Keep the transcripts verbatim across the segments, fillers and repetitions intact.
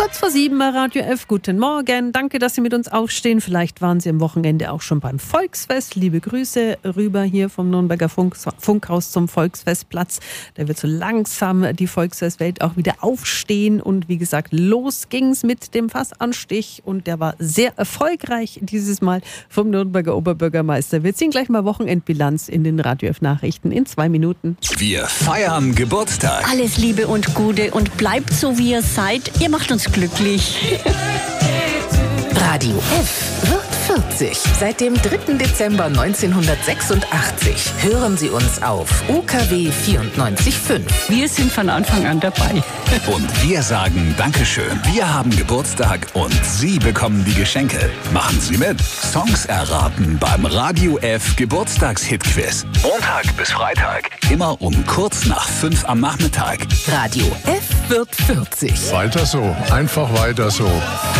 Kurz vor sieben bei Radio F. Guten Morgen. Danke, dass Sie mit uns aufstehen. Vielleicht waren Sie am Wochenende auch schon beim Volksfest. Liebe Grüße rüber hier vom Nürnberger Funk, Funkhaus zum Volksfestplatz. Da wird so langsam die Volksfestwelt auch wieder aufstehen. Und wie gesagt, los ging's mit dem Fassanstich. Und der war sehr erfolgreich dieses Mal vom Nürnberger Oberbürgermeister. Wir ziehen gleich mal Wochenendbilanz in den Radio F Nachrichten in zwei Minuten. Wir feiern Geburtstag. Alles Liebe und Gute und bleibt so, wie ihr seid. Ihr macht uns glücklich. Radio F wird vierzig. Seit dem dritten Dezember neunzehnhundertsechsundachtzig hören Sie uns auf U K W vierundneunzig Komma fünf. Wir sind von Anfang an dabei. Und wir sagen Dankeschön. Wir haben Geburtstag und Sie bekommen die Geschenke. Machen Sie mit. Songs erraten beim Radio F Geburtstagshit-Quiz. Montag bis Freitag. Immer um kurz nach fünf am Nachmittag. Radio F wird vierzig. Weiter so. Einfach weiter so.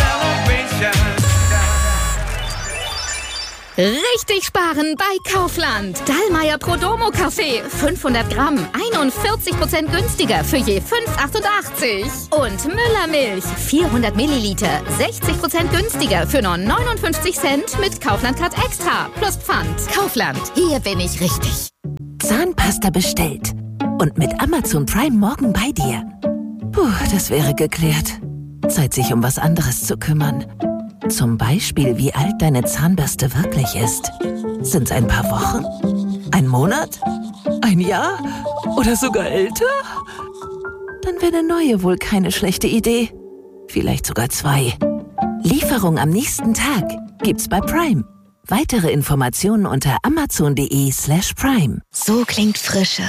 Richtig sparen bei Kaufland. Dallmayr Prodomo Kaffee. fünfhundert Gramm. einundvierzig Prozent günstiger für je fünf Euro achtundachtzig. Und Müller Milch. vierhundert Milliliter. sechzig Prozent günstiger für nur neunundfünfzig Cent mit Kaufland Card Extra. Plus Pfand. Kaufland. Hier bin ich richtig. Zahnpasta bestellt. Und mit Amazon Prime morgen bei dir. Puh, das wäre geklärt. Zeit, sich um was anderes zu kümmern. Zum Beispiel, wie alt deine Zahnbürste wirklich ist. Sind's ein paar Wochen? Ein Monat? Ein Jahr? Oder sogar älter? Dann wäre eine neue wohl keine schlechte Idee. Vielleicht sogar zwei. Lieferung am nächsten Tag gibt's bei Prime. Weitere Informationen unter amazon.de slash prime. So klingt Frische.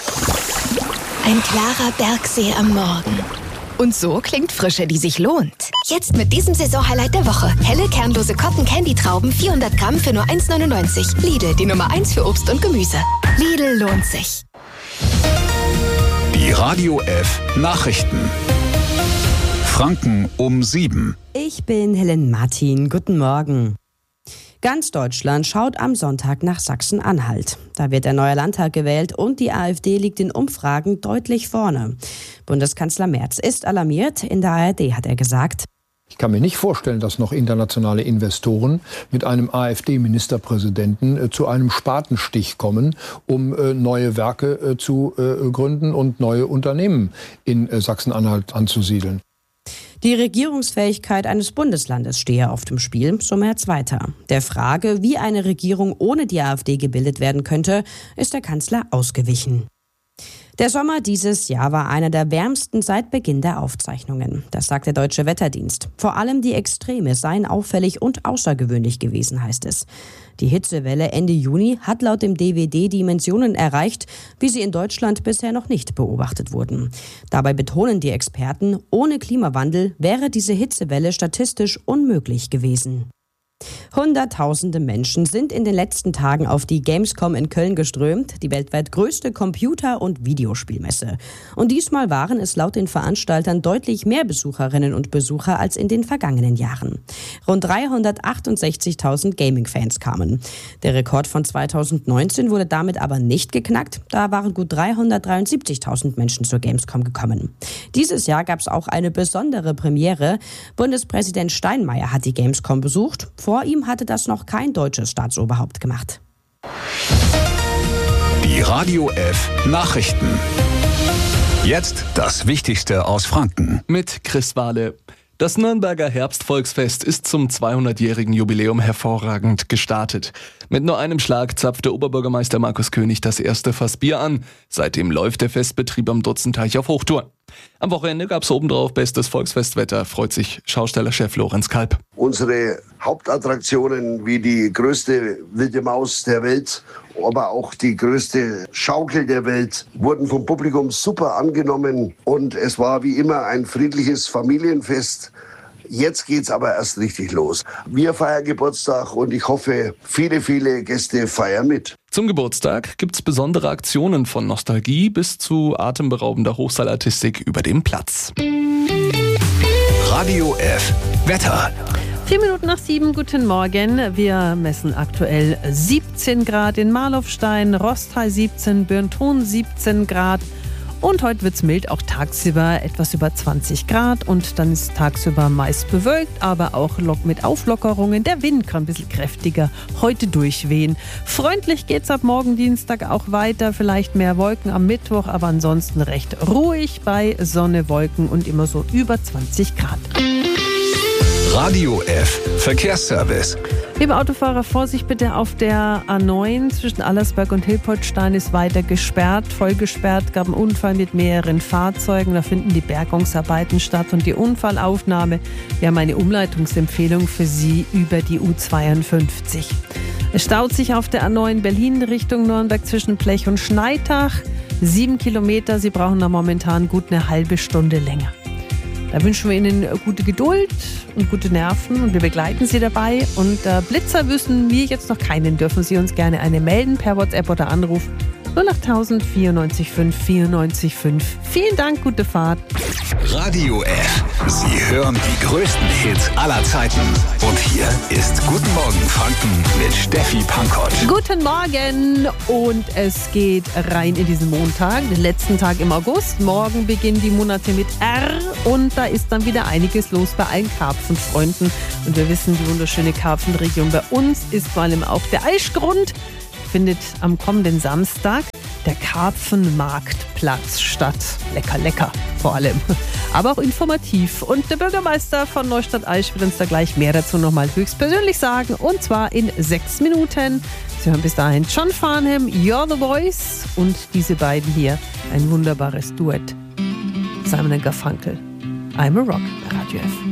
Ein klarer Bergsee am Morgen. Und so klingt Frische, die sich lohnt. Jetzt mit diesem Saison-Highlight der Woche. Helle, kernlose Cotton-Candy-Trauben, vierhundert Gramm für nur eins neunundneunzig. Lidl, die Nummer eins für Obst und Gemüse. Lidl lohnt sich. Die Radio F Nachrichten. Franken um sieben. Ich bin Helen Martin. Guten Morgen. Ganz Deutschland schaut am Sonntag nach Sachsen-Anhalt. Da wird der neue Landtag gewählt und die AfD liegt in Umfragen deutlich vorne. Bundeskanzler Merz ist alarmiert. In der A R D hat er gesagt: Ich kann mir nicht vorstellen, dass noch internationale Investoren mit einem AfD-Ministerpräsidenten äh, zu einem Spatenstich kommen, um äh, neue Werke äh, zu äh, gründen und neue Unternehmen in äh, Sachsen-Anhalt anzusiedeln. Die Regierungsfähigkeit eines Bundeslandes stehe auf dem Spiel, so Merz weiter. Der Frage, wie eine Regierung ohne die AfD gebildet werden könnte, ist der Kanzler ausgewichen. Der Sommer dieses Jahr war einer der wärmsten seit Beginn der Aufzeichnungen. Das sagt der Deutsche Wetterdienst. Vor allem die Extreme seien auffällig und außergewöhnlich gewesen, heißt es. Die Hitzewelle Ende Juni hat laut dem D W D Dimensionen erreicht, wie sie in Deutschland bisher noch nicht beobachtet wurden. Dabei betonen die Experten, ohne Klimawandel wäre diese Hitzewelle statistisch unmöglich gewesen. Hunderttausende Menschen sind in den letzten Tagen auf die Gamescom in Köln geströmt, die weltweit größte Computer- und Videospielmesse. Und diesmal waren es laut den Veranstaltern deutlich mehr Besucherinnen und Besucher als in den vergangenen Jahren. Rund dreihundertachtundsechzigtausend Gaming-Fans kamen. Der Rekord von zweitausendneunzehn wurde damit aber nicht geknackt. Da waren gut dreihundertdreiundsiebzigtausend Menschen zur Gamescom gekommen. Dieses Jahr gab es auch eine besondere Premiere. Bundespräsident Steinmeier hat die Gamescom besucht. Vor ihm hatte das noch kein deutsches Staatsoberhaupt gemacht. Die Radio F Nachrichten. Jetzt das Wichtigste aus Franken. Mit Chris Wahle. Das Nürnberger Herbstvolksfest ist zum zweihundertjährigen Jubiläum hervorragend gestartet. Mit nur einem Schlag zapfte Oberbürgermeister Markus König das erste Fass Bier an. Seitdem läuft der Festbetrieb am Dutzenteich auf Hochtouren. Am Wochenende gab's obendrauf bestes Volksfestwetter, freut sich Schaustellerchef Lorenz Kalb. Unsere Hauptattraktionen wie die größte wilde Maus der Welt, aber auch die größte Schaukel der Welt, wurden vom Publikum super angenommen. Und es war wie immer ein friedliches Familienfest. Jetzt geht's aber erst richtig los. Wir feiern Geburtstag und ich hoffe, viele, viele Gäste feiern mit. Zum Geburtstag gibt's besondere Aktionen von Nostalgie bis zu atemberaubender Hochseilartistik über dem Platz. Radio F Wetter. Vier Minuten nach sieben, guten Morgen. Wir messen aktuell siebzehn Grad in Marlofstein, Rosthal siebzehn, Birnthon siebzehn Grad. Und heute wird es mild, auch tagsüber etwas über zwanzig Grad. Und dann ist tagsüber meist bewölkt, aber auch mit Auflockerungen. Der Wind kann ein bisschen kräftiger heute durchwehen. Freundlich geht es ab morgen Dienstag auch weiter. Vielleicht mehr Wolken am Mittwoch, aber ansonsten recht ruhig bei Sonne, Wolken und immer so über zwanzig Grad. Radio F Verkehrsservice. Liebe Autofahrer, Vorsicht bitte auf der A neun zwischen Allersberg und Hilpoltstein ist weiter gesperrt, voll gesperrt, gab einen Unfall mit mehreren Fahrzeugen, da finden die Bergungsarbeiten statt und die Unfallaufnahme, wir haben eine Umleitungsempfehlung für Sie über die U zweiundfünfzig. Es staut sich auf der A neun Berlin Richtung Nürnberg zwischen Blech und Schneitach, sieben Kilometer, Sie brauchen da momentan gut eine halbe Stunde länger. Da wünschen wir Ihnen gute Geduld und gute Nerven und wir begleiten Sie dabei. Und äh, Blitzer wissen wir jetzt noch keinen, dürfen Sie uns gerne eine melden per WhatsApp oder Anruf null acht null null vier neun fünf vier neun fünf. Vielen Dank, gute Fahrt. Radio F. Sie hören die größten Hits aller Zeiten. Und hier ist Guten Morgen Franken mit Steffi Pankott. Guten Morgen und es geht rein in diesen Montag, den letzten Tag im August. Morgen beginnen die Monate mit R und da ist dann wieder einiges los bei allen Karpfenfreunden. Und wir wissen, die wunderschöne Karpfenregion bei uns ist vor allem auch der Eichgrund. Findet am kommenden Samstag der Karpfenmarktplatz statt. Lecker, lecker vor allem. Aber auch informativ. Und der Bürgermeister von Neustadt-Aisch wird uns da gleich mehr dazu nochmal höchstpersönlich sagen. Und zwar in sechs Minuten. Sie hören bis dahin John Farnham, You're the Voice. Und diese beiden hier, ein wunderbares Duett. Simon and Garfunkel, I'm a Rock, Radio F.